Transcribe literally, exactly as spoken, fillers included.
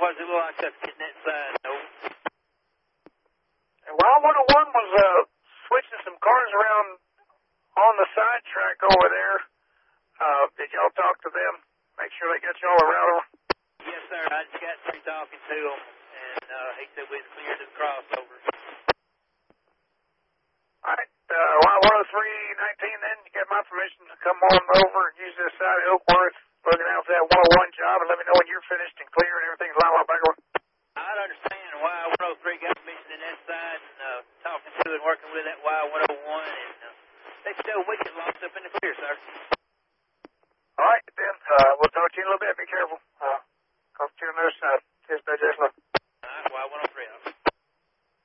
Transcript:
what does it look like us getting that side? No. And Y one oh one was uh, switching some cars around on the side track over there. Uh, did y'all talk to them? Make sure they got y'all a route over? Yes, sir. I just got through talking to him, and uh, he said we was clear to the crossover. All right. Uh, Y one oh three nineteen then, you got my permission to come on over and use this side of Oakworth, looking out for that one oh one job, and let me know when you're finished and clear and everything's lined up back over. I'd understand why one oh three got permission in that side and uh, talking to and working with that Y one oh one, and uh, they still we get lost up in the clear, sir. All right, then. Uh, we'll talk to you in a little bit. Be careful. Uh, talk to you on the other side. Cheers, Jason. All right, Y one oh one.